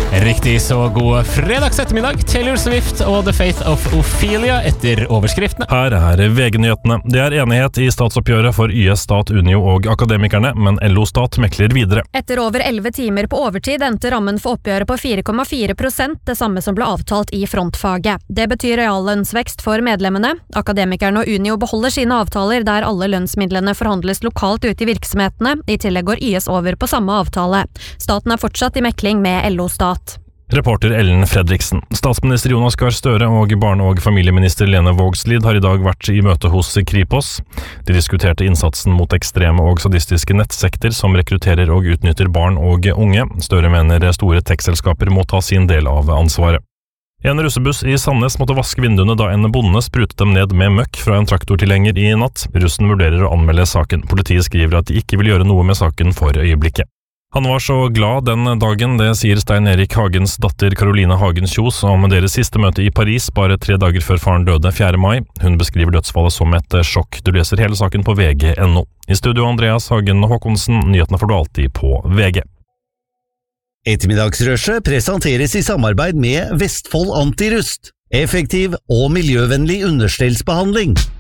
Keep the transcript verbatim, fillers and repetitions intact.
Riktig så god fredagsettermiddag. Taylor Swift og The Faith of Ophelia etter overskriftene. Her er V G-nyhetene. Det er enighet i statsoppgjøret for Y S Stat, Unio og Akademikerne, men L O Stat mekler videre. Etter over elleve timer på overtid endte rammen for oppgjøret på fire komma fire prosent, det samme som ble avtalt i frontfaget. Det betyr reallønnsvekst for medlemmene. Akademikerne og Unio beholder sine avtaler der alle lønnsmidlene forhandles lokalt ute i virksomhetene. I tillegg går Y S over på samme avtale. Staten er fortsatt i mekling med L O Stat. Reporter Ellen Fredriksen. Statsminister Jonas Gahr Støre og barne- og familieminister Lene Vågslid har i dag vært i møte hos Kripos. De diskuterte innsatsen mot ekstreme og sadistiske nettsekter som rekrutterer og utnytter barn og unge. Støre mener store tech-selskaper må ta sin del av ansvaret. En russebuss i Sandnes måtte vaske vinduene da en bonde sprutet dem ned med møkk fra en traktortilhenger i natt. Russen vurderer å anmelde saken. Politiet skriver at de ikke vil gjøre noe med saken for øyeblikket. Han var så glad den dagen, det sier Stein Erik Hagens datter Caroline Hagen Kjos om deres siste møte i Paris, bare tre dager før faren døde fjerde mai. Hun beskriver dødsfallet som et sjokk. Du leser hele saken på V G punktum N O. I studio Andreas Hagen Håkonsen, nyhetene får du alltid på V G. Ettermiddagsrushet presenteres i samarbeid med Vestfold Antirust. Effektiv og miljøvennlig understellsbehandling.